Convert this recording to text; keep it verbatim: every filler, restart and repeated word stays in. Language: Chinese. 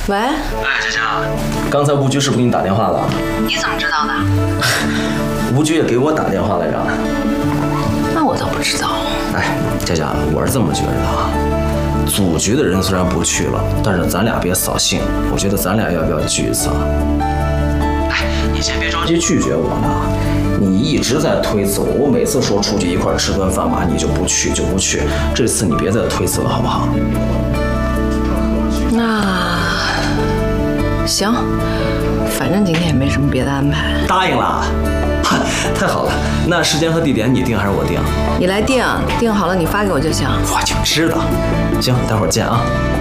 喂， 哎，佳佳，刚才吴局是不是给你打电话了？ 你怎么知道的？ 吴局也给我打电话来着。 那我倒不知道。 哎，佳佳，我是这么觉得的啊。组局的人虽然不去了，但是咱俩别扫兴。我觉得咱俩要不要聚一次啊？哎，你先别着急拒绝我呢。你一直在推辞我，我每次说出去一块吃顿饭嘛，你就不去就不去。这次你别再推辞了，好不好？ 那行，反正今天也没什么别的安排。 答应了，太好了。那时间和地点你定还是我定？ 你来定，定好了你发给我就行。 我就知道。行，待会儿见啊。